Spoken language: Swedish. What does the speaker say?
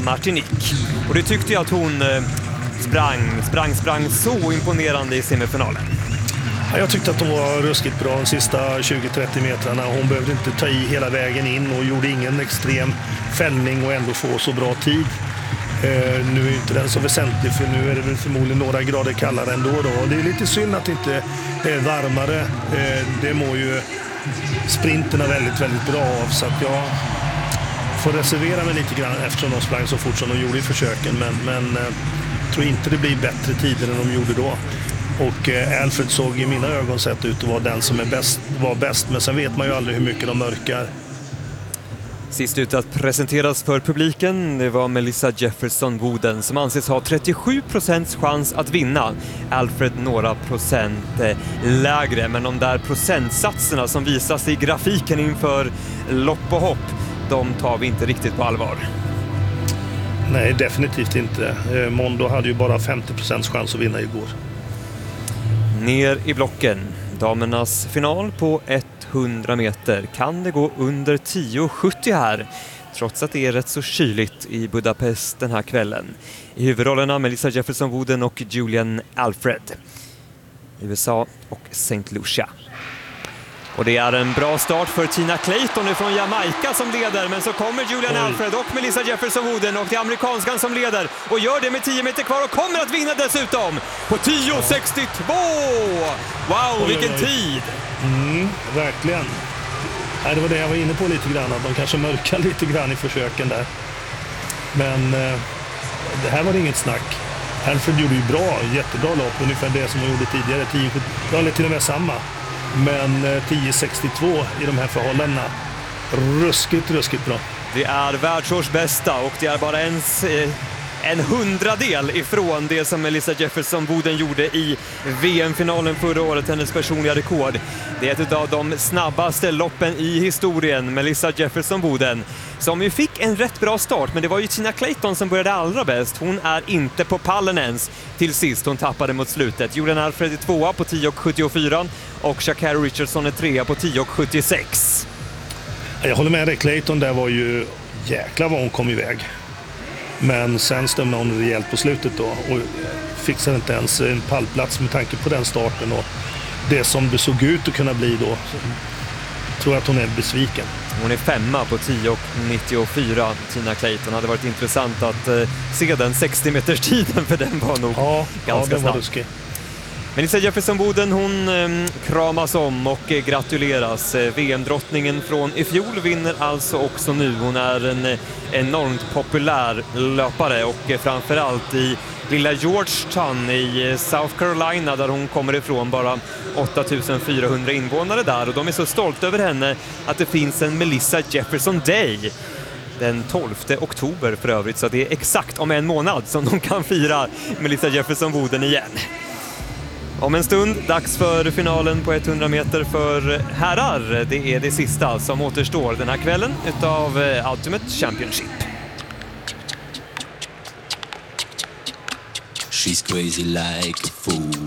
Martinique. Och det tyckte jag att hon sprang så imponerande i semifinalen. Jag tyckte att hon var ruskigt bra de sista 20-30 metrarna. Hon behövde inte ta i hela vägen in och gjorde ingen extrem fällning och ändå få så bra tid. Nu är inte den så väsentlig, för nu är det väl förmodligen några grader kallare ändå då. Och det är lite synd att det inte är varmare. Det mår ju sprinterna väldigt, väldigt bra av, så att jag får reservera mig lite grann eftersom de sprang så fort som de gjorde i försöken. Men tror inte det blir bättre tider än de gjorde då. Och Alfred såg i mina ögon sett ut att vara den som var bäst, men sen vet man ju aldrig hur mycket de mörkar. Sist ut att presenteras för publiken, det var Melissa Jefferson Wooden som anses ha 37% chans att vinna. Alfred några procent lägre, men de där procentsatserna som visas i grafiken inför lopp och hopp, de tar vi inte riktigt på allvar. Nej, definitivt inte. Mondo hade ju bara 50% chans att vinna igår. Ner i blocken. Damernas final på 100 meter. Kan det gå under 10,70 här? Trots att det är rätt så kyligt i Budapest den här kvällen. I huvudrollerna Melissa Jefferson Wooden och Julian Alfred. USA och St. Lucia. Och det är en bra start för Tina Clayton från Jamaica som leder, men så kommer Julian Alfred och Melissa Jefferson Wooden och det är amerikanskan som leder och gör det med 10 meter kvar och kommer att vinna dessutom på 10,62! Wow, vilken tid! Verkligen. Det var det jag var inne på lite grann, att de kanske mörkar lite grann i försöken där. Men det här var det inget snack. Alfred gjorde ju jättebra lopp, ungefär det som hon gjorde tidigare, 10,70, eller till och med samma. Men 10,62 i de här förhållandena. Ruskigt bra. Det är världsårsbästa och det är bara en hundradel ifrån det som Melissa Jefferson Wooden gjorde i VM-finalen förra året, hennes personliga rekord. Det är ett av de snabbaste loppen i historien, Melissa Jefferson Wooden, som ju fick en rätt bra start, men det var ju Tina Clayton som började allra bäst. Hon är inte på pallen ens till sist, hon tappade mot slutet. Julian Alfred är 2 på 10,74 och Sha'Carri Richardson är 3 på 10,76. Jag håller med dig, Clayton där var ju jäkla vad hon kom iväg. Men sen stämde hon rejält på slutet då och fixade inte ens en pallplats med tanke på den starten och det som det såg ut att kunna bli då. Så tror jag att hon är besviken. Hon är 5 på 10,94, Tina Clayton. Hade varit intressant att se den 60 meters tiden, för den var nog ganska snabb. Melissa Jefferson Wooden, hon kramas om och gratuleras. VM-drottningen från i fjol vinner alltså också nu. Hon är en enormt populär löpare och framförallt i lilla Georgetown i South Carolina där hon kommer ifrån, bara 8400 invånare där, och de är så stolta över henne att det finns en Melissa Jefferson Day den 12 oktober för övrigt, så det är exakt om en månad som de kan fira Melissa Jefferson Wooden igen. Om en stund, dags för finalen på 100 meter för herrar. Det är det sista som återstår den här kvällen utav Ultimate Championship. She's crazy like a fool.